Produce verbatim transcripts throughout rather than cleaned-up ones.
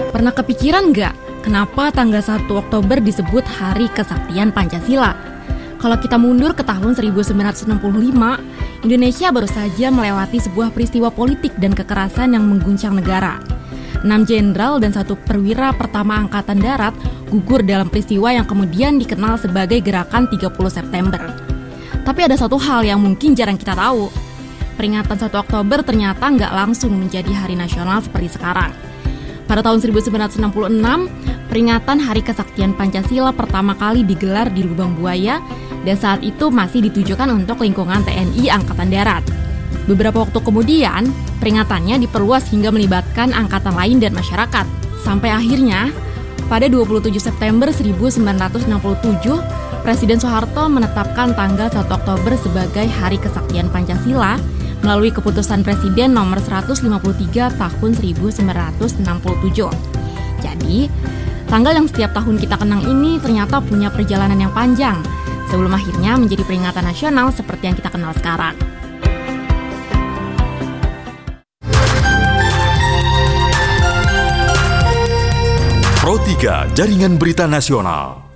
Pernah kepikiran nggak kenapa tanggal satu Oktober disebut Hari Kesaktian Pancasila? Kalau kita mundur ke tahun seribu sembilan ratus enam puluh lima, Indonesia baru saja melewati sebuah peristiwa politik dan kekerasan yang mengguncang negara. Enam jenderal dan satu perwira pertama Angkatan Darat gugur dalam peristiwa yang kemudian dikenal sebagai Gerakan tiga puluh September. Tapi ada satu hal yang mungkin jarang kita tahu. Peringatan satu Oktober ternyata nggak langsung menjadi hari nasional seperti sekarang. Pada tahun seribu sembilan ratus enam puluh enam, peringatan Hari Kesaktian Pancasila pertama kali digelar di Lubang Buaya dan saat itu masih ditujukan untuk lingkungan T N I Angkatan Darat. Beberapa waktu kemudian, peringatannya diperluas hingga melibatkan angkatan lain dan masyarakat. Sampai akhirnya, pada dua puluh tujuh September seribu sembilan ratus enam puluh tujuh, Presiden Soeharto menetapkan tanggal satu Oktober sebagai Hari Kesaktian Pancasila melalui keputusan Presiden nomor seratus lima puluh tiga tahun seribu sembilan ratus enam puluh tujuh. Jadi, tanggal yang setiap tahun kita kenang ini ternyata punya perjalanan yang panjang sebelum akhirnya menjadi peringatan nasional seperti yang kita kenal sekarang. Pro tiga Jaringan Berita Nasional.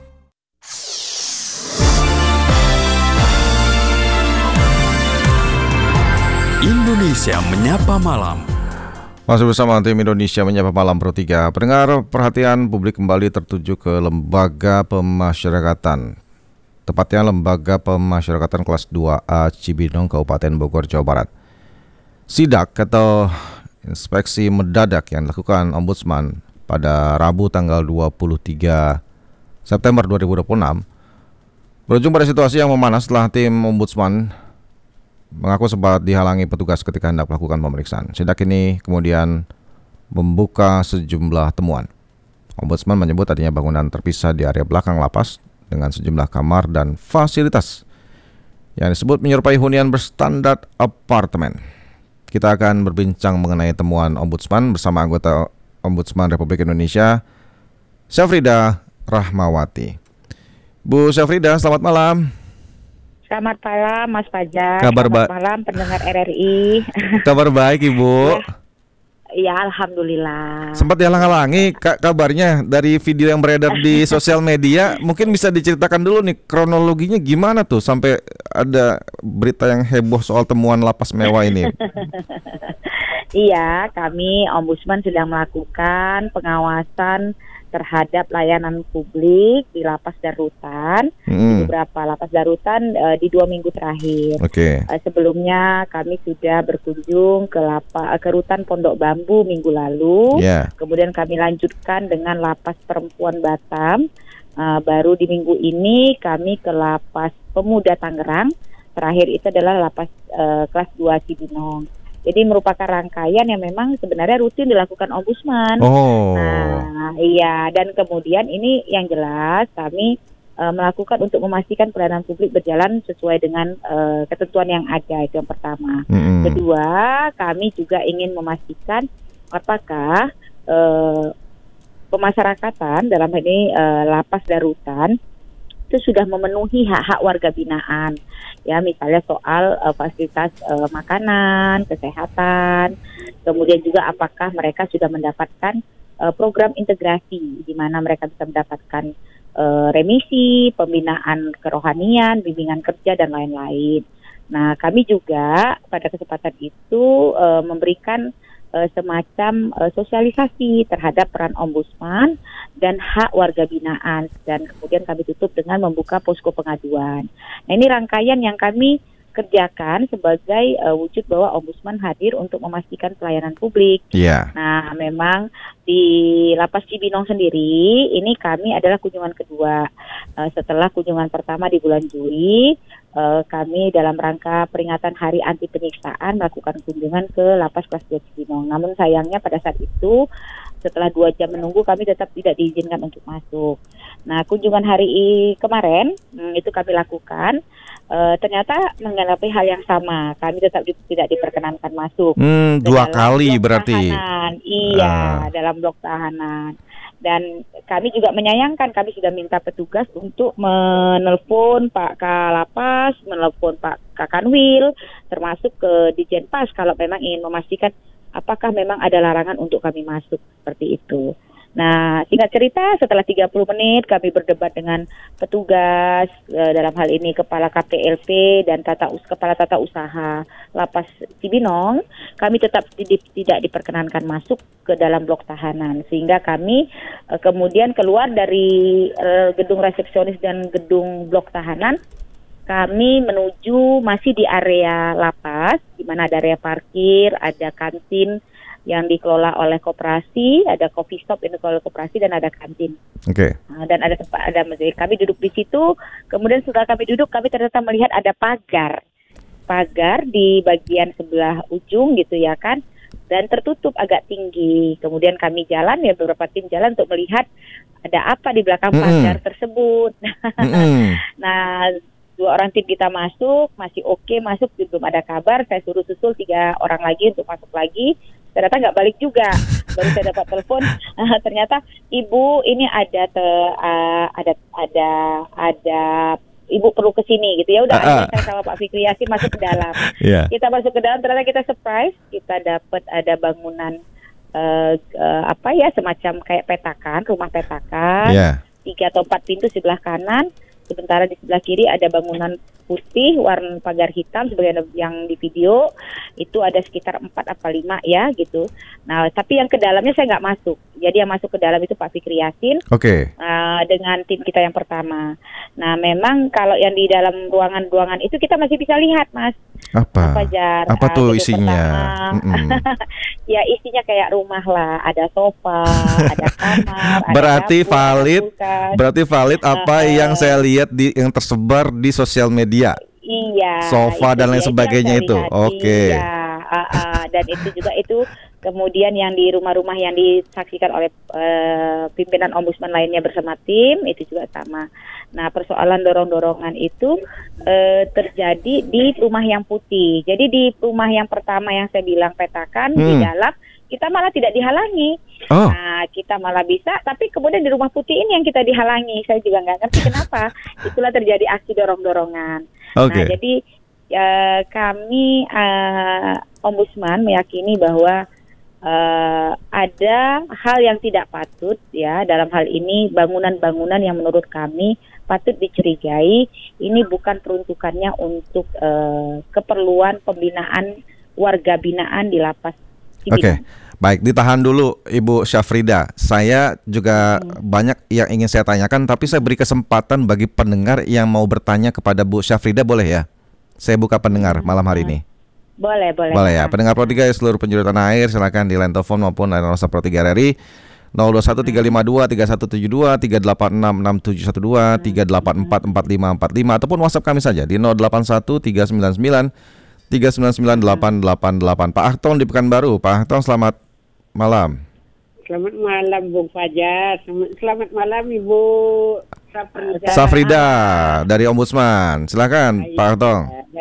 Indonesia Menyapa Malam. Masih bersama tim Indonesia Menyapa Malam Pro tiga. Pendengar, perhatian publik kembali tertuju ke Lembaga Pemasyarakatan. Tepatnya Lembaga Pemasyarakatan kelas dua A Cibinong, Kabupaten Bogor, Jawa Barat. Sidak atau inspeksi mendadak yang dilakukan Ombudsman pada Rabu tanggal dua puluh tiga September dua ribu dua puluh enam berujung pada situasi yang memanas setelah tim Ombudsman mengaku sempat dihalangi petugas ketika hendak melakukan pemeriksaan. Sidak ini kemudian membuka sejumlah temuan. Ombudsman menyebut adanya bangunan terpisah di area belakang lapas dengan sejumlah kamar dan fasilitas yang disebut menyerupai hunian berstandar apartemen. Kita akan berbincang mengenai temuan Ombudsman bersama anggota Ombudsman Republik Indonesia, Syafrida Rahmawati. Bu Syafrida, selamat malam. Selamat malam Mas Fajar. Kabar Selamat ba- malam pendengar R R I. Kabar baik Ibu. Ya, ya alhamdulillah. Sempat dihalang-halangi ka- kabarnya dari video yang beredar di sosial media. Mungkin bisa diceritakan dulu nih kronologinya gimana tuh sampai ada berita yang heboh soal temuan lapas mewah ini. Iya, kami Ombudsman sedang melakukan pengawasan terhadap layanan publik di lapas dan rutan, hmm. di beberapa lapas dan rutan uh, di dua minggu terakhir. Okay. Uh, sebelumnya kami sudah berkunjung ke lapa, ke rutan Pondok Bambu minggu lalu. Yeah. Kemudian kami lanjutkan dengan lapas perempuan Batam. Uh, baru di minggu ini kami ke lapas Pemuda Tangerang. Terakhir itu adalah lapas uh, kelas dua Cibinong. Jadi merupakan rangkaian yang memang sebenarnya rutin dilakukan Ombudsman. Oh. Nah, iya, dan kemudian ini yang jelas kami uh, melakukan untuk memastikan pelayanan publik berjalan sesuai dengan uh, ketentuan yang ada, itu yang pertama. Mm-hmm. Kedua, kami juga ingin memastikan apakah uh, pemasyarakatan dalam hal ini uh, lapas dan rutan itu sudah memenuhi hak-hak warga binaan, ya misalnya soal uh, fasilitas uh, makanan, kesehatan, kemudian juga apakah mereka sudah mendapatkan uh, program integrasi di mana mereka bisa mendapatkan uh, remisi, pembinaan kerohanian, bimbingan kerja dan lain-lain. Nah, kami juga pada kesempatan itu uh, memberikan uh, semacam uh, sosialisasi terhadap peran Ombudsman dan hak warga binaan, dan kemudian kami tutup dengan membuka posko pengaduan. Nah, ini rangkaian yang kami kerjakan sebagai uh, wujud bahwa Ombudsman hadir untuk memastikan pelayanan publik. Yeah. Nah, memang di Lapas Cibinong sendiri ini kami adalah kunjungan kedua. Uh, setelah kunjungan pertama di bulan Juli, uh, kami dalam rangka peringatan Hari Anti Penyiksaan melakukan kunjungan ke Lapas kelas dua Cibinong. Namun sayangnya pada saat itu setelah dua jam menunggu kami tetap tidak diizinkan untuk masuk. Nah, kunjungan hari kemarin hmm, itu kami lakukan. Uh, ternyata menghadapi hal yang sama, kami tetap di, tidak diperkenankan masuk. Hmm, dua kali berarti. Tahanan. Iya, uh. dalam blok tahanan. Dan kami juga menyayangkan, kami sudah minta petugas untuk menelpon Pak Kalapas, menelpon Pak Kakanwil, termasuk ke Dijenpas kalau memang ingin memastikan apakah memang ada larangan untuk kami masuk seperti itu. Nah, singkat cerita, setelah tiga puluh menit kami berdebat dengan petugas, uh, dalam hal ini Kepala K P L P dan tata us Kepala Tata Usaha Lapas Cibinong, kami tetap di tidak diperkenankan masuk ke dalam blok tahanan. Sehingga kami uh, kemudian keluar dari uh, gedung resepsionis dan gedung blok tahanan, kami menuju masih di area lapas, di mana ada area parkir, ada kantin yang dikelola oleh koperasi, ada coffee shop yang dikelola oleh koperasi dan ada kantin. Oke. Okay. Nah, dan ada tempat ada masjid. Kami duduk di situ. Kemudian setelah kami duduk, kami ternyata melihat ada pagar, pagar di bagian sebelah ujung gitu ya kan, dan tertutup agak tinggi. Kemudian kami jalan ya beberapa tim jalan untuk melihat ada apa di belakang mm-hmm. pagar tersebut. Mm-hmm. Nah, dua orang tim kita masuk, masih oke okay, masuk, belum ada kabar. Saya suruh susul tiga orang lagi untuk masuk lagi. Ternyata nggak balik juga. Baru saya dapat telepon, uh, ternyata ibu ini ada te, uh, ada ada ada ibu perlu ke sini gitu ya. Udah uh, uh. saya sama Pak Fikri Yasin masuk ke dalam. Yeah. Kita masuk ke dalam, ternyata kita surprise, kita dapat ada bangunan uh, uh, apa ya semacam kayak petakan, rumah petakan, yeah. tiga atau empat pintu sebelah kanan. Sementara di sebelah kiri ada bangunan putih warna pagar hitam sebagai yang di video itu ada sekitar empat atau lima ya gitu. Nah tapi yang ke dalamnya saya nggak masuk. Jadi yang masuk ke dalam itu Pak Fikri Yasin. Oke. Okay. Uh, dengan tim kita yang pertama. Nah memang kalau yang di dalam ruangan-ruangan itu kita masih bisa lihat Mas. Apa? Apa, jar, Apa tuh uh, isinya? Ya isinya kayak rumah lah. Ada sofa, ada kamar. Berarti ada dapur, valid. ada berarti valid apa uh, yang saya lihat di yang tersebar di sosial media. Iya. Sofa dan lain sebagainya itu. Oke. Okay. Iya. Uh, uh, dan itu juga itu kemudian yang di rumah-rumah yang disaksikan oleh uh, pimpinan ombudsman lainnya bersama tim itu juga sama. Nah persoalan dorong-dorongan itu uh, terjadi di rumah yang putih. Jadi di rumah yang pertama yang saya bilang petakan hmm. di dalam kita malah tidak dihalangi. Oh. Nah kita malah bisa, tapi kemudian di rumah putih ini yang kita dihalangi. Saya juga nggak ngerti kenapa. Itulah terjadi aksi dorong-dorongan. Okay. Nah jadi uh, kami uh, ombudsman meyakini bahwa Uh, ada hal yang tidak patut ya dalam hal ini bangunan-bangunan yang menurut kami patut dicurigai ini bukan peruntukannya untuk uh, keperluan pembinaan warga binaan di lapas Cibinong. Oke, okay. Baik ditahan dulu Ibu Syafrida. Saya juga hmm. banyak yang ingin saya tanyakan, tapi saya beri kesempatan bagi pendengar yang mau bertanya kepada Bu Syafrida, boleh ya? Saya buka pendengar hmm. malam hari ini. Boleh, boleh. Boleh ya. Pendengar Pro tiga seluruh penjuru tanah air silakan di line telepon maupun line WhatsApp Pro tiga R R I nol dua satu tiga lima dua tiga satu tujuh dua tiga delapan enam enam tujuh satu dua tiga delapan empat empat lima empat lima ataupun WhatsApp kami saja di nol delapan satu tiga sembilan sembilan tiga sembilan sembilan delapan delapan delapan. Pak Ahton di Pekanbaru. Pak Ahton selamat malam. Selamat malam Bung Fajar. Selamat malam Ibu Safrida. Safrida dari Ombudsman. Silakan Pak Ahton.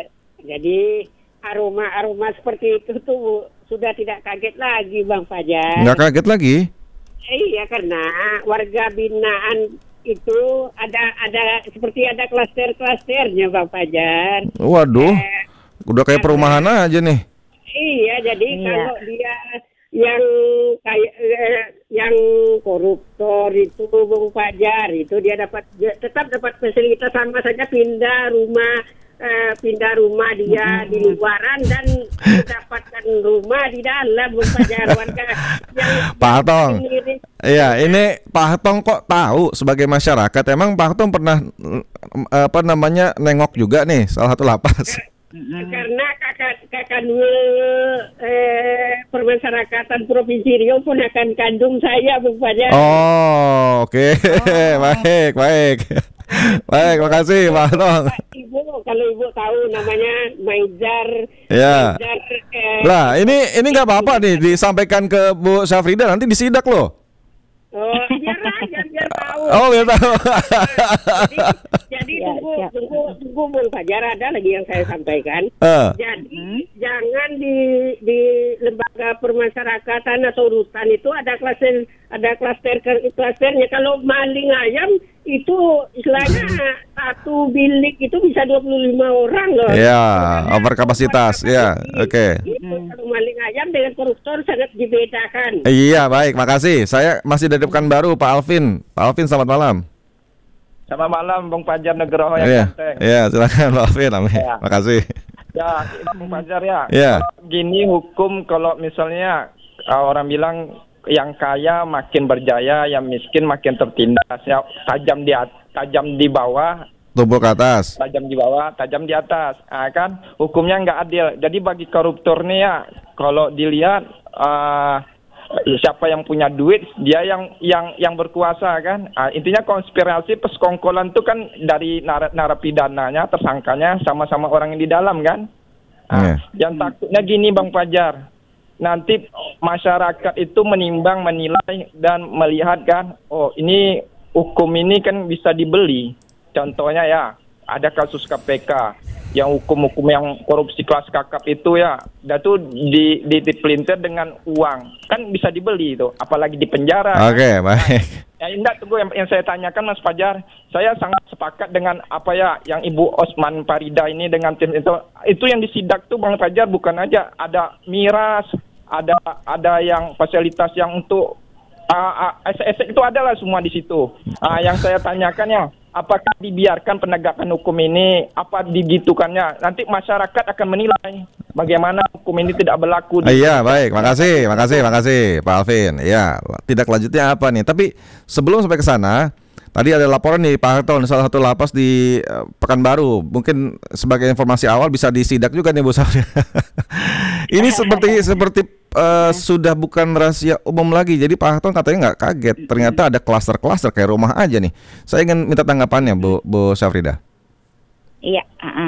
Jadi aroma-aroma seperti itu tuh sudah tidak kaget lagi Bang Fajar. Nggak kaget lagi? Iya, karena warga binaan itu ada ada seperti ada klaster-klasternya Bang Fajar. Waduh, eh, udah kayak perumahan aja nih. Iya, jadi iya. Kalau dia yang kayak eh, yang koruptor itu Bang Fajar itu dia dapat dia tetap dapat fasilitas sama saja pindah rumah. Uh, pindah rumah dia hmm. di luaran dan mendapatkan rumah di dalam Fajar warga yang Pak Hatong. Iya, ini Pak Hatong kok tahu sebagai masyarakat emang Pak Hatong pernah apa namanya nengok juga nih salah satu lapas. Karena kakak kakak eh, permasyarakatan Provinsi Riau pun akan kandung saya Bung Fajar. Oh, oke. Okay. Oh. baik, baik. Baik, makasih Pak Hatong. Ibu, kalau Ibu tahu namanya Maijar. Ya. Maijar, eh, lah, ini ini nggak apa-apa nih disampaikan ke Bu Syafrida nanti disidak loh. Oh, biar aja biar tahu. Oh, biar tahu. jadi jadi ya, tunggu, ya. tunggu tunggu Bung Fajar, ada lagi yang saya sampaikan. Uh. Jadi hmm? jangan di di lembaga permasyarakatan atau urusan itu ada klaster ada klaster klasternya. Kalau maling ayam itu istilahnya satu bilik itu bisa dua puluh lima orang loh. Iya, over kapasitas. Iya, oke. Okay. Kalau maling ayam dengan koruptor sangat dibedakan. Iya, baik, makasih. Saya masih dari Pekanbaru, Pak Alvin. Pak Alvin, selamat malam. Selamat malam, Bung Fajar Nugroho yang Iya, ganteng. iya, silakan Pak Alvin. Amin. Ya. Makasih. Ya, Bung Fajar ya. Iya. Gini hukum kalau misalnya uh, orang bilang yang kaya makin berjaya, yang miskin makin tertindas. Ya, tajam di tajam di bawah, tubuh ke atas. Tajam di bawah, tajam di atas. Ah, kan hukumnya nggak adil. Jadi bagi koruptor nih ya, kalau dilihat uh, siapa yang punya duit, dia yang yang yang berkuasa kan. Ah, intinya konspirasi persekongkolan itu kan dari nar narapidananya, tersangkanya sama-sama orang yang di dalam kan. Ah, yeah. Yang takutnya gini Bang Fajar. Nanti masyarakat itu menimbang, menilai dan melihat kan, oh ini hukum ini kan bisa dibeli. Contohnya ya, ada kasus K P K yang hukum-hukum yang korupsi kelas kakap itu ya, dan tuh di, di dipelintir dengan uang, kan bisa dibeli itu, apalagi di penjara. Oke, okay, kan? Baik. Ya indah tunggu yang, yang saya tanyakan Mas Fajar, saya sangat sepakat dengan apa ya yang Ibu Osman Farida ini dengan tim itu, itu yang disidak tuh Bang Fajar bukan aja ada miras, ada ada yang fasilitas yang untuk uh, uh, esek-esek itu adalah semua di situ. Uh, yang saya tanyakan ya, apakah dibiarkan penegakan hukum ini, apa digitukannya? Nanti masyarakat akan menilai bagaimana hukum ini tidak berlaku. Ah, iya, baik. Makasih, makasih, makasih Pak Alvin. Ya, tidak lanjutnya apa nih? Tapi sebelum sampai ke sana, tadi ada laporan nih Pak Harton, salah satu lapas di uh, Pekanbaru. Mungkin sebagai informasi awal bisa disidak juga nih Bu Safri. Ini seperti seperti uh, sudah bukan rahasia umum lagi. Jadi Pak Harton katanya nggak kaget. Ternyata ada klaster-klaster kayak rumah aja nih. Saya ingin minta tanggapannya Bu Bu Safrida. Iya, uh -uh.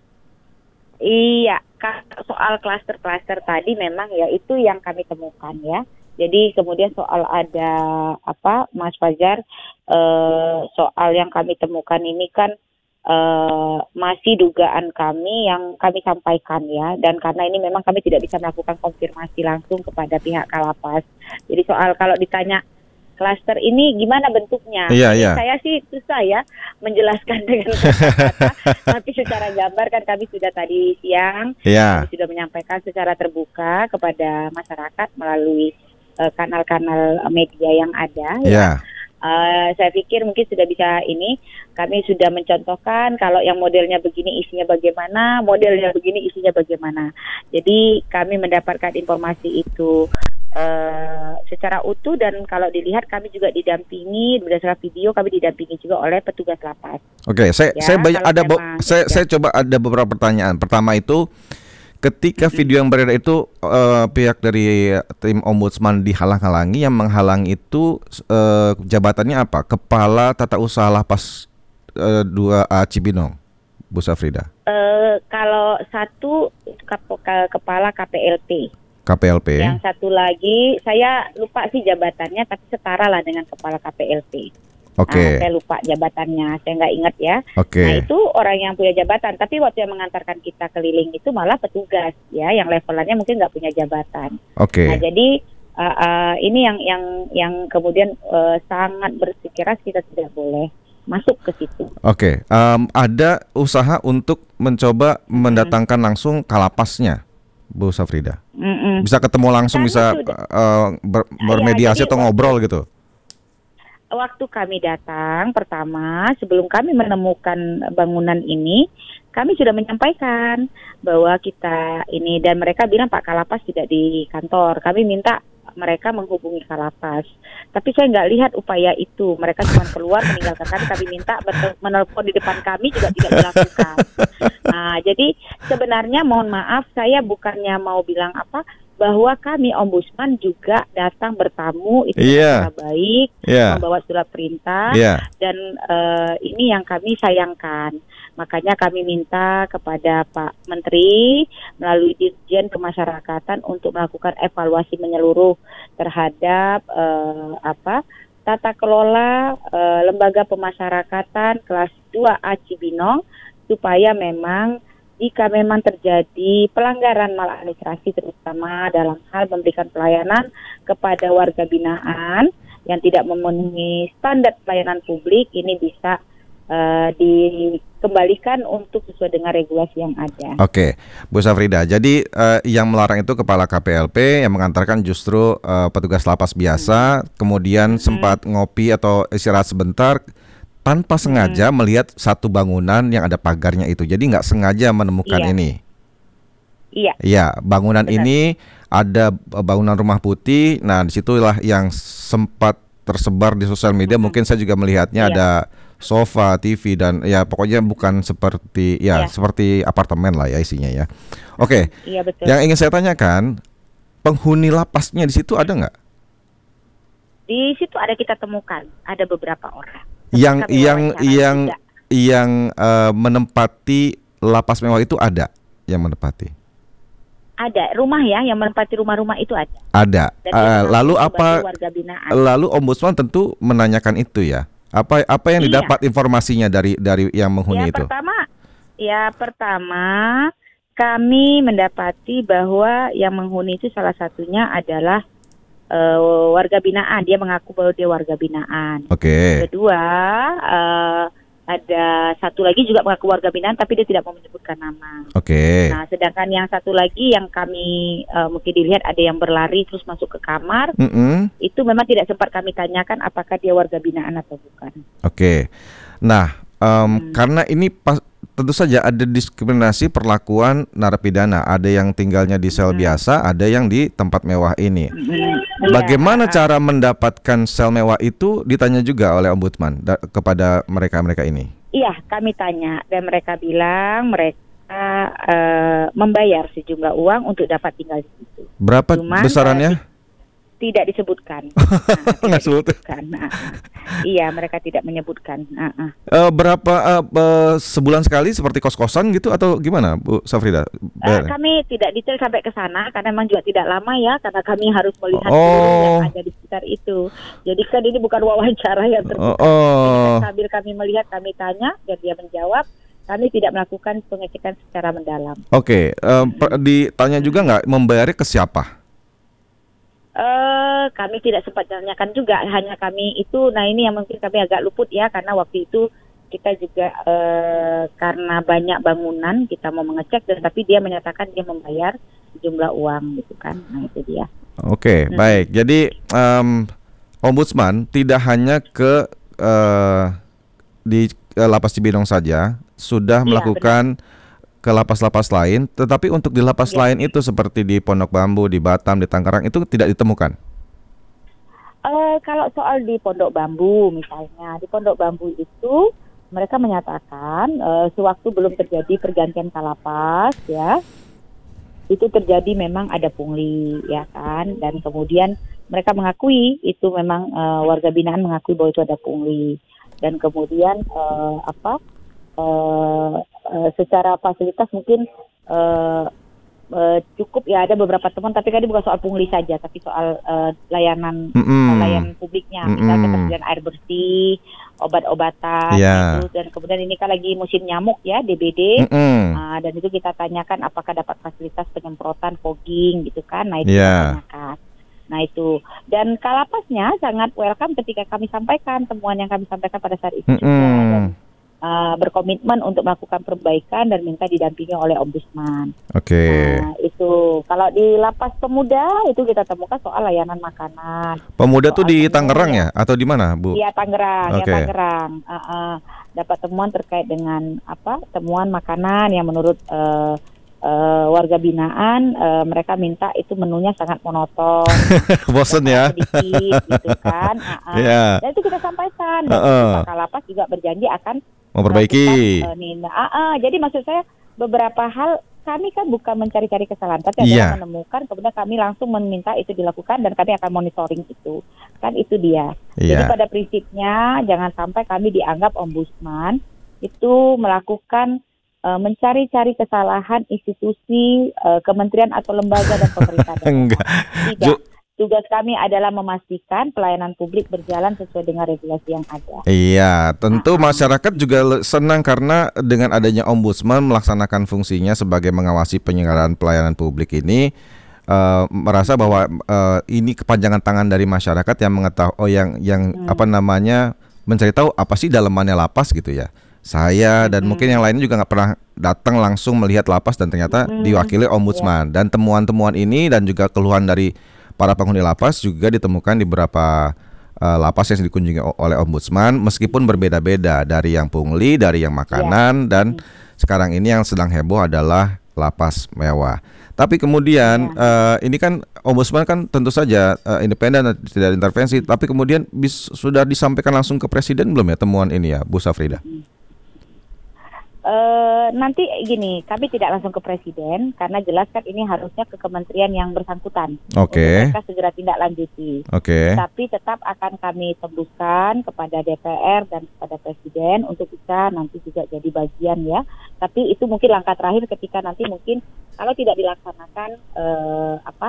Iya, soal klaster-klaster tadi memang ya itu yang kami temukan ya. Jadi kemudian soal ada apa Mas Fajar, eh, soal yang kami temukan ini kan eh, masih dugaan kami yang kami sampaikan ya, dan karena ini memang kami tidak bisa melakukan konfirmasi langsung kepada pihak Kalapas. Jadi soal kalau ditanya klaster ini gimana bentuknya, iya, iya. Saya sih susah ya menjelaskan dengan kata-kata, tapi secara gambar kan kami sudah tadi siang, iya. Kami sudah menyampaikan secara terbuka kepada masyarakat melalui kanal-kanal uh, media yang ada. Yeah. Ya. Uh, saya pikir mungkin sudah bisa ini, kami sudah mencontohkan kalau yang modelnya begini isinya bagaimana, modelnya begini isinya bagaimana. Jadi kami mendapatkan informasi itu uh, secara utuh, dan kalau dilihat kami juga didampingi berdasarkan video, kami didampingi juga oleh petugas lapas. Oke, okay, saya ya, saya banyak ada memang, saya ya. saya coba ada beberapa pertanyaan. Pertama itu, ketika video yang beredar itu uh, pihak dari tim ombudsman dihalang-halangi, yang menghalang itu uh, jabatannya apa? Kepala Tata Usaha Lapas uh, dua A Cibinong, Bu Safrida. Uh, kalau satu ke ke kepala K P L P. K P L P. Yang satu lagi saya lupa sih jabatannya, tapi setara lah dengan kepala K P L P. Oke. Okay. Nah, saya lupa jabatannya, saya nggak ingat ya. Oke. Okay. Nah itu orang yang punya jabatan, tapi waktu yang mengantarkan kita keliling itu malah petugas ya, yang levelannya mungkin nggak punya jabatan. Oke. Okay. Nah jadi uh, uh, ini yang yang yang kemudian uh, sangat bersikeras kita tidak boleh masuk ke situ. Oke. Okay. Um, ada usaha untuk mencoba mendatangkan hmm. langsung Kalapasnya, Bu Safrida. Mm-mm. Bisa ketemu langsung, kami bisa sudah, uh, ber, bermediasi ya, atau ngobrol gitu. Waktu kami datang pertama, sebelum kami menemukan bangunan ini, kami sudah menyampaikan bahwa kita ini, dan mereka bilang Pak Kalapas tidak di kantor. Kami minta mereka menghubungi Kalapas, tapi saya nggak lihat upaya itu. Mereka cuma keluar meninggalkan kami. Kami minta menelpon di depan kami juga tidak dilakukan. Nah, jadi sebenarnya mohon maaf, saya bukannya mau bilang apa, bahwa kami ombudsman juga datang bertamu itu yeah. secara baik, yeah. membawa surat perintah, yeah. dan uh, ini yang kami sayangkan. Makanya kami minta kepada Pak Menteri melalui Dirjen Kemasyarakatan untuk melakukan evaluasi menyeluruh terhadap uh, apa tata kelola uh, lembaga pemasyarakatan kelas dua A Cibinong, supaya memang jika memang terjadi pelanggaran maladministrasi terutama dalam hal memberikan pelayanan kepada warga binaan yang tidak memenuhi standar pelayanan publik ini bisa uh, dikembalikan untuk sesuai dengan regulasi yang ada. Oke, Bu Safrida. Jadi uh, yang melarang itu kepala K P L P, yang mengantarkan justru uh, petugas lapas biasa, hmm. kemudian hmm. sempat ngopi atau istirahat sebentar tanpa sengaja hmm. melihat satu bangunan yang ada pagarnya itu. Jadi nggak sengaja menemukan iya. ini. Iya. Iya, bangunan Benar. ini ada bangunan rumah putih. Nah, disitulah yang sempat tersebar di sosial media. Hmm. Mungkin saya juga melihatnya iya. ada sofa, T V dan ya pokoknya bukan seperti ya iya. seperti apartemen lah ya isinya ya. Oke. Iya betul. Yang ingin saya tanyakan, penghuni lapasnya di situ ada nggak? Di situ ada kita temukan, ada beberapa orang. Yang yang yang juga. yang uh, menempati lapas mewah itu ada yang menempati. Ada rumah ya yang menempati rumah-rumah itu ada. Ada. Uh, lalu apa? Binaan. Lalu Ombudsman tentu menanyakan itu ya. Apa apa yang iya. didapat informasinya dari dari yang menghuni ya, itu? Pertama, ya pertama kami mendapati bahwa yang menghuni itu salah satunya adalah uh, warga binaan. Dia mengaku bahwa dia warga binaan. Oke. Okay. Kedua, uh, ada satu lagi juga mengaku warga binaan tapi dia tidak mau menyebutkan nama. Oke. Okay. Nah, sedangkan yang satu lagi yang kami uh, mungkin dilihat ada yang berlari terus masuk ke kamar, mm-hmm. itu memang tidak sempat kami tanyakan apakah dia warga binaan atau bukan. Oke. Okay. Nah, um, hmm. karena ini pas tentu saja ada diskriminasi perlakuan narapidana. Ada yang tinggalnya di sel hmm. biasa, ada yang di tempat mewah ini. Hmm. Bagaimana ya. cara mendapatkan sel mewah itu ditanya juga oleh Ombudsman da- kepada mereka-mereka ini? Iya, kami tanya dan mereka bilang mereka uh, membayar sejumlah uang untuk dapat tinggal di situ. Berapa Cuman, besarannya? Uh, tidak disebutkan. Nah, tidak disebutkan. Nah, iya, mereka tidak menyebutkan. Uh, uh. Uh, berapa uh, uh, sebulan sekali seperti kos-kosan gitu atau gimana, Bu Safrida? Uh, kami tidak detail sampai ke sana karena memang juga tidak lama ya, karena kami harus melihat oh. yang ada di sekitar itu. Jadi kan ini bukan wawancara yang terbuka. Oh, oh. Sambil kami melihat, kami tanya dan dia menjawab. Kami tidak melakukan pengecekan secara mendalam. Oke, okay. uh, per- ditanya juga nggak membayarnya ke siapa? Uh, kami tidak sempat tanyakan juga, hanya kami itu, nah ini yang mungkin kami agak luput ya, karena waktu itu kita juga uh, karena banyak bangunan kita mau mengecek, dan tapi dia menyatakan dia membayar jumlah uang gitu kan, nah itu dia. Oke, okay, hmm. baik. Jadi um, Ombudsman tidak hanya ke uh, di uh, Lapas Cibinong saja, sudah ya, melakukan benar. ke lapas-lapas lain, tetapi untuk di lapas ya. lain itu seperti di Pondok Bambu, di Batam, di Tangerang itu tidak ditemukan? Uh, kalau soal di Pondok Bambu misalnya, di Pondok Bambu itu mereka menyatakan uh, sewaktu belum terjadi pergantian kalapas ya, itu terjadi memang ada pungli ya kan, dan kemudian mereka mengakui itu memang uh, warga binaan mengakui bahwa itu ada pungli, dan kemudian uh, apa? Uh, uh, secara fasilitas mungkin uh, uh, cukup ya, ada beberapa teman, tapi kan ini bukan soal pungli saja, tapi soal uh, layanan mm-hmm. layanan publiknya, mm-hmm. misalnya ketersediaan air bersih, obat-obatan, yeah. itu, dan kemudian ini kan lagi musim nyamuk ya, D B D, mm-hmm. uh, dan itu kita tanyakan apakah dapat fasilitas penyemprotan, fogging gitu kan, nah itu yeah. kita tanyakan. Nah itu, dan kalapasnya sangat welcome ketika kami sampaikan temuan yang kami sampaikan pada saat itu mm-hmm. juga, dan Uh, berkomitmen untuk melakukan perbaikan dan minta didampingi oleh Ombudsman. Oke. Okay. Nah, itu kalau di Lapas Pemuda itu kita temukan soal layanan makanan. Pemuda tuh di Tangerang ya atau di mana, Bu? Iya Tangerang, okay. ya Tangerang. Uh, uh, dapat temuan terkait dengan apa? Temuan makanan yang menurut uh, uh, warga binaan uh, mereka minta itu menunya sangat monoton. Bosen ya. Sedikit gitu kan. Uh, uh. Yeah. Dan itu kita sampaikan. Dan uh, uh. Pak Kalapas juga berjanji akan memperbaiki. Uh, ah, ah, jadi maksud saya beberapa hal kami kan bukan mencari-cari kesalahan, tapi yeah. adalah menemukan, kemudian kami langsung meminta itu dilakukan dan kami akan monitoring itu. Kan itu dia. Yeah. Jadi pada prinsipnya jangan sampai kami dianggap Ombudsman itu melakukan uh, mencari-cari kesalahan institusi, uh, kementerian atau lembaga dan pemerintah. Enggak. Tidak. Ju- Tugas kami adalah memastikan pelayanan publik berjalan sesuai dengan regulasi yang ada. Iya, tentu nah, masyarakat juga senang karena dengan adanya Ombudsman melaksanakan fungsinya sebagai mengawasi penyelenggaraan pelayanan publik ini, uh, merasa bahwa uh, ini kepanjangan tangan dari masyarakat yang mengetahui, oh yang yang hmm. apa namanya mencari tahu apa sih dalamannya lapas gitu ya. Saya dan hmm. mungkin yang lainnya juga nggak pernah datang langsung melihat lapas dan ternyata hmm. diwakili ombudsman. Yeah. Dan temuan-temuan ini dan juga keluhan dari para penghuni lapas juga ditemukan di beberapa uh, lapas yang dikunjungi oleh ombudsman, meskipun berbeda-beda, dari yang pungli, dari yang makanan, yeah. dan hmm. sekarang ini yang sedang heboh adalah lapas mewah. Tapi kemudian yeah. uh, ini kan ombudsman kan tentu saja uh, independen dan tidak intervensi. Tapi kemudian bis, sudah disampaikan langsung ke presiden belum ya temuan ini ya, Bu Safrida? Uh, nanti gini, kami tidak langsung ke presiden karena jelas kan ini harusnya ke kementerian yang bersangkutan. Oke. Okay. Untuk mereka segera tindak lanjuti. Oke. Okay. Tapi tetap akan kami tembuskan kepada D P R dan kepada presiden untuk bisa nanti juga jadi bagian ya. Tapi itu mungkin langkah terakhir ketika nanti mungkin kalau tidak dilaksanakan uh, apa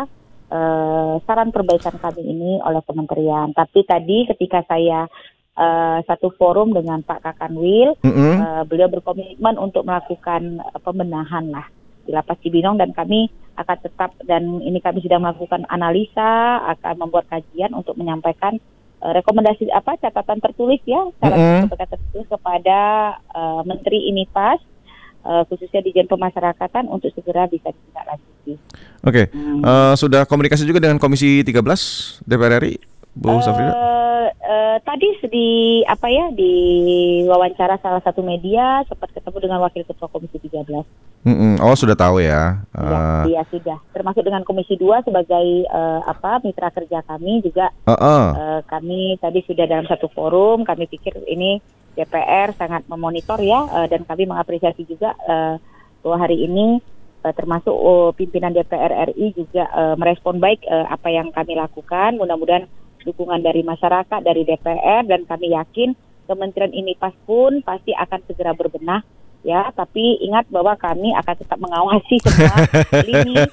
uh, saran perbaikan kami ini oleh kementerian. Tapi tadi ketika saya Uh, satu forum dengan Pak Kakanwil, mm-hmm. uh, beliau berkomitmen untuk melakukan uh, pembenahan lah di Lapas Cibinong, dan kami akan tetap, dan ini kami sedang melakukan analisa, akan membuat kajian untuk menyampaikan uh, rekomendasi apa catatan tertulis ya, catatan mm-hmm. tertulis kepada uh, Menteri Inipas, uh, khususnya Ditjen Pemasyarakatan untuk segera bisa ditindaklanjuti. Oke, okay. hmm. uh, sudah komunikasi juga dengan Komisi tiga belas D P R R I? Bu Safrida? Uh, uh, tadi di apa ya di wawancara salah satu media sempat ketemu dengan Wakil Ketua Komisi tiga belas. Mm-mm. Oh sudah tahu ya? Uh... Ya, iya sudah. Termasuk dengan Komisi dua sebagai uh, apa mitra kerja kami juga. Uh-uh. Uh, kami tadi sudah dalam satu forum. Kami pikir ini D P R sangat memonitor ya, uh, dan kami mengapresiasi juga uh, bahwa hari ini uh, termasuk uh, pimpinan D P R R I juga uh, merespon baik uh, apa yang kami lakukan. Mudah-mudahan dukungan dari masyarakat, dari D P R, dan kami yakin Kementerian Inipas pun pasti akan segera berbenah ya. Tapi ingat bahwa kami akan tetap mengawasi semua lini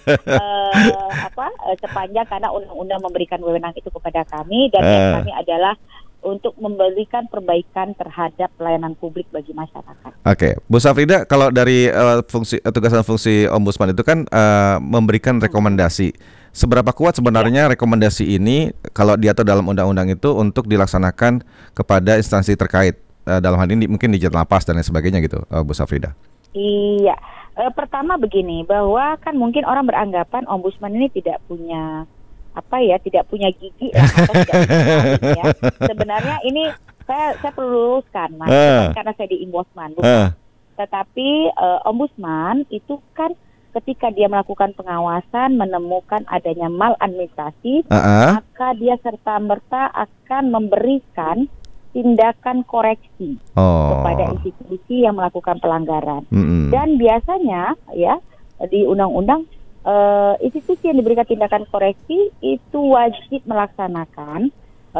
uh, apa uh, sepanjang, karena undang-undang memberikan wewenang itu kepada kami, dan uh. yang kami adalah untuk memberikan perbaikan terhadap pelayanan publik bagi masyarakat. Oke, Bu Safrida, kalau dari uh, fungsi uh, tugas dan fungsi ombudsman itu kan uh, memberikan rekomendasi. Seberapa kuat sebenarnya ya. rekomendasi ini kalau diatur dalam undang-undang itu untuk dilaksanakan kepada instansi terkait, uh, dalam hal ini mungkin Ditjen Lapas dan lain sebagainya gitu, uh, Bu Safrida? Iya, uh, pertama begini, bahwa kan mungkin orang beranggapan ombudsman ini tidak punya apa ya, tidak punya gigi ya, atau tidak punya taring, ya. Sebenarnya ini saya saya perlu luruskan, Mas, uh. karena saya di ombudsman, bukan. Uh. Tetapi uh, ombudsman itu kan ketika dia melakukan pengawasan menemukan adanya maladministrasi, uh-uh. maka dia serta-merta akan memberikan tindakan koreksi oh. kepada institusi yang melakukan pelanggaran. Mm-hmm. Dan biasanya ya di undang-undang uh, institusi yang diberikan tindakan koreksi itu wajib melaksanakan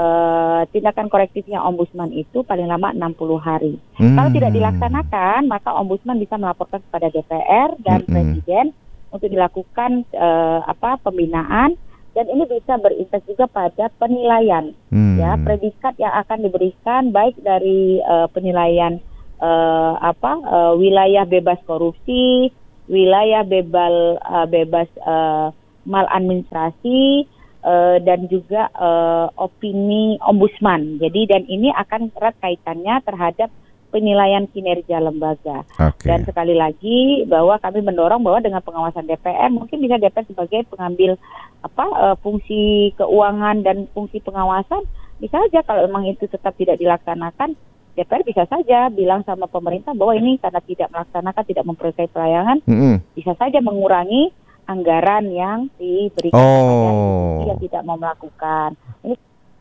uh, tindakan korektifnya ombudsman itu paling lama enam puluh hari. Hmm. Kalau tidak dilaksanakan, maka ombudsman bisa melaporkan kepada D P R dan hmm. presiden untuk dilakukan uh, apa pembinaan, dan ini bisa berimbas juga pada penilaian, hmm. ya predikat yang akan diberikan baik dari uh, penilaian uh, apa uh, wilayah bebas korupsi, wilayah bebas uh, bebas uh, maladministrasi, uh, dan juga uh, opini ombudsman. Jadi dan ini akan erat kaitannya terhadap penilaian kinerja lembaga. Okay. Dan sekali lagi bahwa kami mendorong bahwa dengan pengawasan D P R mungkin bisa D P R sebagai pengambil apa uh, fungsi keuangan dan fungsi pengawasan, bisa saja kalau memang itu tetap tidak dilaksanakan, D P R bisa saja bilang sama pemerintah bahwa ini karena tidak melaksanakan, tidak memperoleh pelayanan, mm-hmm. bisa saja mengurangi anggaran yang diberikan oh. kepada institusi yang tidak mau melakukan. Ini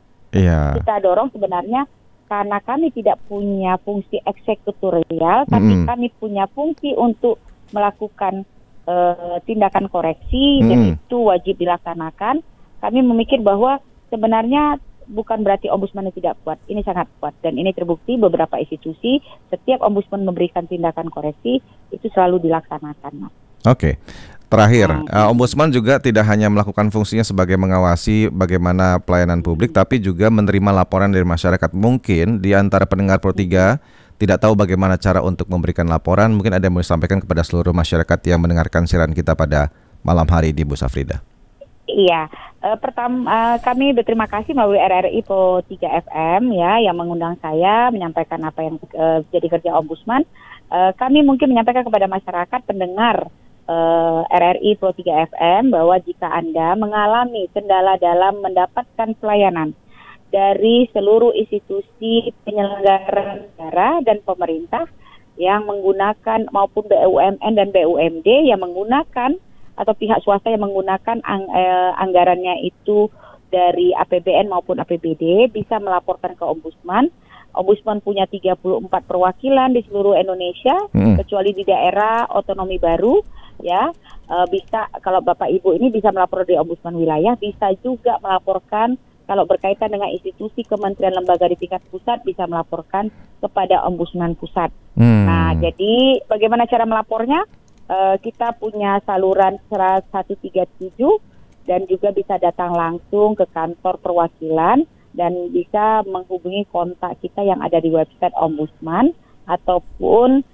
yeah. kita dorong sebenarnya karena kami tidak punya fungsi eksekutorial, mm-hmm. tapi kami punya fungsi untuk melakukan uh, tindakan koreksi, mm-hmm. dan itu wajib dilaksanakan. Kami memikir bahwa sebenarnya bukan berarti ombudsman tidak kuat, ini sangat kuat, dan ini terbukti beberapa institusi setiap ombudsman memberikan tindakan koreksi itu selalu dilaksanakan. Oke. Okay. Terakhir, uh, ombudsman juga tidak hanya melakukan fungsinya sebagai mengawasi bagaimana pelayanan publik, tapi juga menerima laporan dari masyarakat. Mungkin di antara pendengar Pro tiga tidak tahu bagaimana cara untuk memberikan laporan. Mungkin ada yang mau disampaikan kepada seluruh masyarakat yang mendengarkan siaran kita pada malam hari ini, Bu Safrida. Iya, uh, pertama uh, kami berterima kasih melalui R R I Pro tiga F M ya yang mengundang saya menyampaikan apa yang uh, jadi kerja Ombudsman. Uh, kami mungkin menyampaikan kepada masyarakat pendengar uh, R R I Pro tiga F M bahwa jika Anda mengalami kendala dalam mendapatkan pelayanan dari seluruh institusi penyelenggara negara dan pemerintah yang menggunakan maupun B U M N dan B U M D yang menggunakan atau pihak swasta yang menggunakan ang, eh, anggarannya itu dari A P B N maupun A P B D bisa melaporkan ke Ombudsman. Ombudsman punya tiga puluh empat perwakilan di seluruh Indonesia, hmm. kecuali di daerah otonomi baru, ya. E, bisa kalau Bapak Ibu ini bisa melapor di Ombudsman wilayah, bisa juga melaporkan kalau berkaitan dengan institusi kementerian lembaga di tingkat pusat bisa melaporkan kepada Ombudsman pusat. Hmm. Nah, jadi bagaimana cara melapornya? Uh, kita punya saluran seratus tiga puluh tujuh dan juga bisa datang langsung ke kantor perwakilan dan bisa menghubungi kontak kita yang ada di website Ombudsman ataupun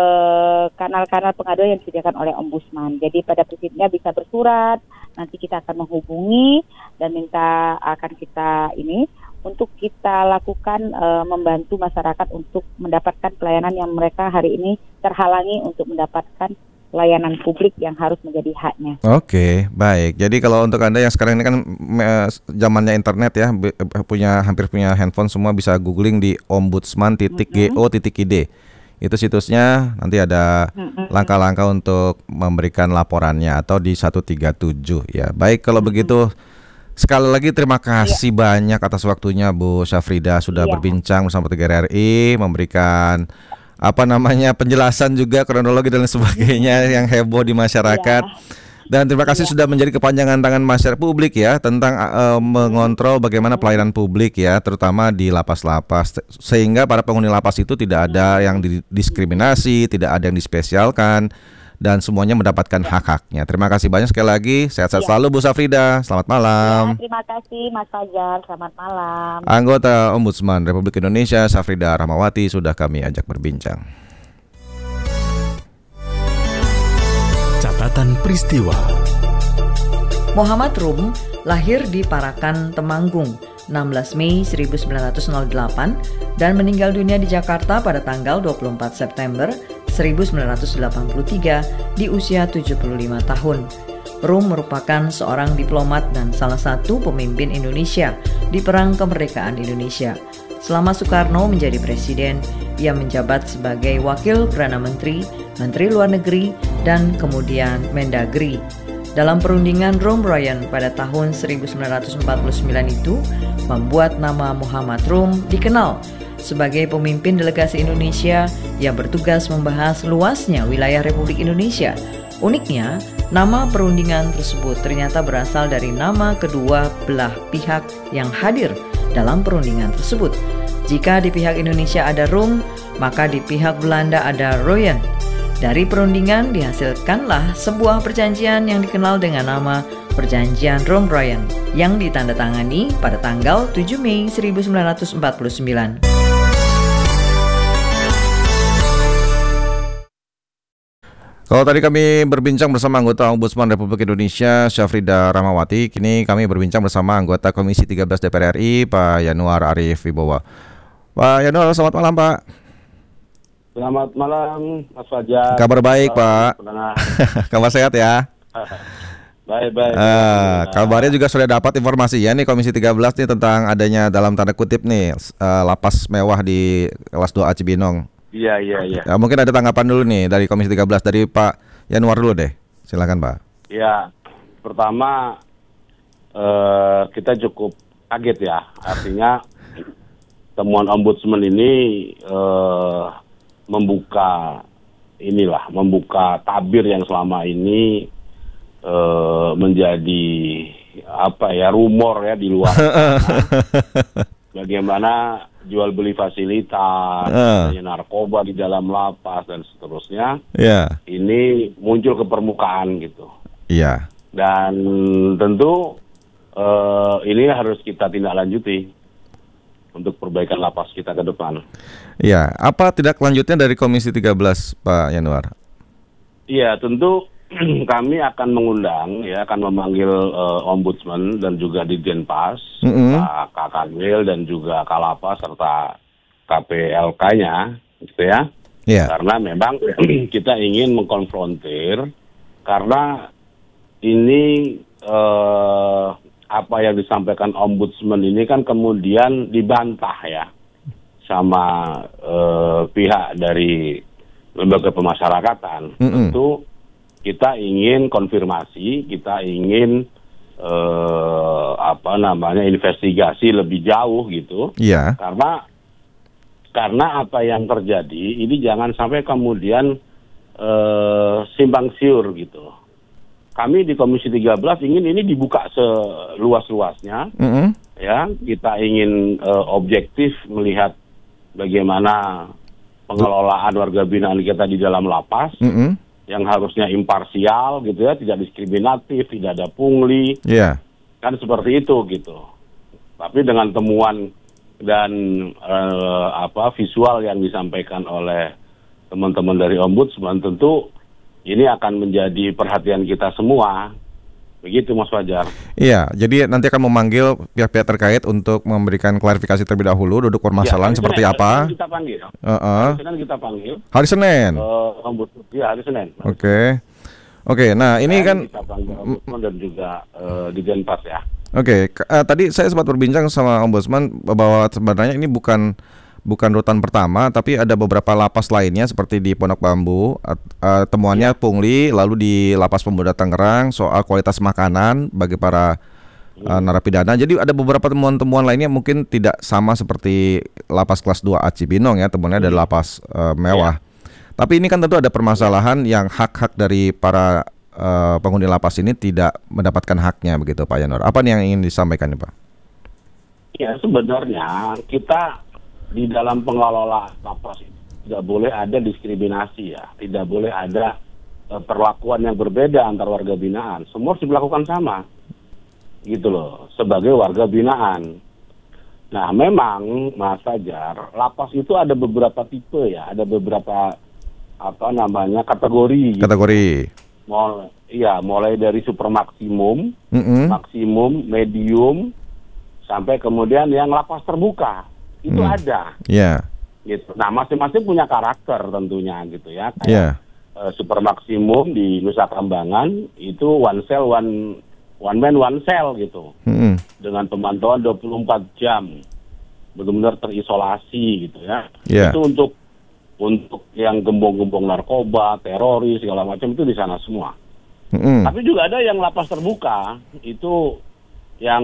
uh, kanal-kanal pengaduan yang disediakan oleh Ombudsman. Jadi pada prinsipnya bisa bersurat, nanti kita akan menghubungi dan minta akan kita ini untuk kita lakukan uh, membantu masyarakat untuk mendapatkan pelayanan yang mereka hari ini terhalangi untuk mendapatkan layanan publik yang harus menjadi haknya. Oke, baik. Jadi kalau untuk Anda yang sekarang ini kan me, zamannya internet ya, be, punya hampir punya handphone semua bisa googling di ombudsman titik go titik id. Itu situsnya, nanti ada mm-hmm. langkah-langkah untuk memberikan laporannya atau di seratus tiga puluh tujuh ya. Baik, kalau mm-hmm. begitu sekali lagi terima kasih yeah. banyak atas waktunya Bu Syafrida sudah yeah. berbincang bersama tiga R R I, memberikan apa namanya penjelasan juga kronologi dan sebagainya yang heboh di masyarakat. Ya. Dan terima kasih ya. sudah menjadi kepanjangan tangan masyarakat publik ya tentang uh, mengontrol bagaimana pelayanan publik ya, terutama di lapas-lapas, sehingga para penghuni lapas itu tidak ada yang didiskriminasi, tidak ada yang dispesialkan, dan semuanya mendapatkan hak-haknya. Terima kasih banyak sekali lagi. Sehat-sehat ya. selalu Bu Syafrida. Selamat malam. Ya, terima kasih Mas Fajar. Selamat malam. Anggota Ombudsman Republik Indonesia Syafrida Rahmawati sudah kami ajak berbincang. Catatan peristiwa. Muhammad Rum lahir di Parakan, Temanggung, enam belas Mei seribu sembilan ratus delapan dan meninggal dunia di Jakarta pada tanggal dua puluh empat September seribu sembilan ratus delapan puluh tiga di usia tujuh puluh lima tahun. Rum merupakan seorang diplomat dan salah satu pemimpin Indonesia di Perang Kemerdekaan Indonesia. Selama Soekarno menjadi presiden, ia menjabat sebagai Wakil Perdana Menteri, Menteri Luar Negeri, dan kemudian Mendagri. Dalam perundingan Rum Ryan pada tahun seribu sembilan ratus empat puluh sembilan itu membuat nama Muhammad Rum dikenal sebagai pemimpin delegasi Indonesia yang bertugas membahas luasnya wilayah Republik Indonesia. Uniknya, nama perundingan tersebut ternyata berasal dari nama kedua belah pihak yang hadir dalam perundingan tersebut. Jika di pihak Indonesia ada Rum, maka di pihak Belanda ada Royen. Dari perundingan dihasilkanlah sebuah perjanjian yang dikenal dengan nama Perjanjian Rum-Royen yang ditandatangani pada tanggal tujuh Mei seribu sembilan ratus empat puluh sembilan. Kalau tadi kami berbincang bersama anggota Ombudsman Republik Indonesia Syafrida Rahmawati, kini kami berbincang bersama anggota Komisi tiga belas D P R R I Pak Yanuar Arif Wibowo. Pak Yanuar, selamat malam Pak. Selamat malam Mas Fajar. Kabar baik Pak. Kabar sehat ya. Baik-baik. Uh, kabarnya juga sudah dapat informasi ya nih Komisi tiga belas nih tentang adanya dalam tanda kutip nih uh, lapas mewah di kelas dua A Cibinong. Iya, iya, iya. Ya, mungkin ada tanggapan dulu nih dari Komisi tiga belas dari Pak Yanuar dulu deh. Silakan Pak. Ya, pertama uh, kita cukup kaget ya. Artinya temuan Ombudsman ini uh, membuka inilah, membuka tabir yang selama ini uh, menjadi apa ya rumor ya di luar. Bagaimana jual beli fasilitas, uh. narkoba di dalam lapas dan seterusnya. Yeah. Ini muncul ke permukaan gitu. Iya. Yeah. Dan tentu uh, ini harus kita tindak lanjuti untuk perbaikan lapas kita ke depan. Iya. Apa tindak lanjutnya dari Komisi tiga belas Pak Yanuar? Iya, tentu kami akan mengundang, ya, akan memanggil uh, Ombudsman dan juga Ditjenpas, mm-hmm. Pak Kakanwil dan juga Kalapas serta K P L K-nya, gitu ya. Yeah. Karena memang kita ingin mengkonfrontir, karena ini uh, apa yang disampaikan Ombudsman ini kan kemudian dibantah ya sama uh, pihak dari lembaga pemasyarakatan. Mm-hmm. Tentu kita ingin konfirmasi, kita ingin eh, apa namanya investigasi lebih jauh gitu. Iya. Karena karena apa yang terjadi ini jangan sampai kemudian eh, simpang siur gitu. Kami di Komisi tiga belas ingin ini dibuka seluas-luasnya. Mm-hmm. Ya, kita ingin eh, objektif melihat bagaimana pengelolaan warga binaan kita di dalam lapas, mm-hmm. yang harusnya imparsial gitu ya, tidak diskriminatif, tidak ada pungli, yeah. kan seperti itu gitu. Tapi dengan temuan dan eh, apa visual yang disampaikan oleh teman-teman dari Ombudsman, tentu ini akan menjadi perhatian kita semua. Begitu Mas Fajar. Iya, jadi nanti akan memanggil pihak-pihak terkait untuk memberikan klarifikasi terlebih dahulu duduk permasalahan ya, seperti Senin, apa. Hari kita panggil. Uh-uh. Hari Senin kita panggil. Hari Senin. Uh, Ombudsman. Ya, hari Senin. Oke. Okay. Oke, okay, nah ini kan kita panggil Ombudsman dan juga uh, Ditjenpas ya. Oke, okay. uh, tadi saya sempat berbincang sama Ombudsman bahwa sebenarnya ini bukan bukan rutan pertama, tapi ada beberapa lapas lainnya seperti di Pondok Bambu, uh, temuannya pungli, lalu di Lapas Pemuda Tangerang soal kualitas makanan bagi para uh, narapidana. Jadi ada beberapa temuan-temuan lainnya mungkin tidak sama seperti lapas kelas dua A Cibinong ya, temuannya ada lapas uh, mewah. Ya. Tapi ini kan tentu ada permasalahan yang hak-hak dari para uh, penghuni lapas ini tidak mendapatkan haknya begitu Pak Yanur. Apa nih yang ingin disampaikan nih Pak? Ya sebenarnya kita di dalam pengelolaan lapas itu tidak boleh ada diskriminasi ya, tidak boleh ada e, perlakuan yang berbeda antar warga binaan. Semua harus dilakukan sama, gitu loh, sebagai warga binaan. Nah, memang Mas Fajar, lapas itu ada beberapa tipe ya, ada beberapa apa namanya kategori. Kategori. Gitu. Mulai, iya, mulai dari super maksimum, mm-hmm. maksimum, medium, sampai kemudian yang lapas terbuka. Itu hmm. ada, yeah. gitu. Nah masing-masing punya karakter tentunya gitu ya. Kayak yeah. uh, super maksimum di Nusa Kambangan itu one cell one one man one cell gitu, hmm. dengan pemantauan dua puluh empat jam, benar-benar terisolasi gitu ya. Yeah. Itu untuk untuk yang gembong-gembong narkoba, teroris segala macam itu di sana semua. Hmm. Tapi juga ada yang lapas terbuka itu yang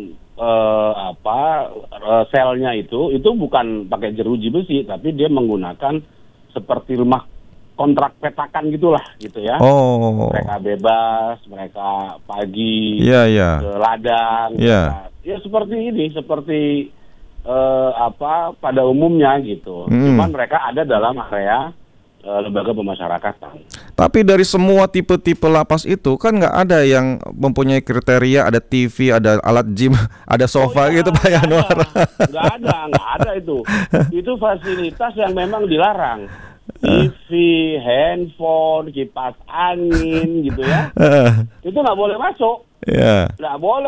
Uh, apa uh, selnya itu itu bukan pakai jeruji besi, tapi dia menggunakan seperti rumah kontrak petakan gitulah gitu ya. Oh. Mereka bebas, mereka pagi yeah, yeah. ke ladang, yeah. ya seperti ini, seperti uh, apa pada umumnya gitu. Mm. Cuman mereka ada dalam area uh, lembaga pemasyarakatan. Tapi dari semua tipe-tipe lapas itu kan nggak ada yang mempunyai kriteria, ada T V, ada alat gym, ada sofa oh, ya, gitu Pak Yanur. Nggak ada, nggak ada itu. Itu fasilitas yang memang dilarang. T V, handphone, kipas angin gitu ya. Itu nggak boleh masuk. Yeah. Nggak boleh.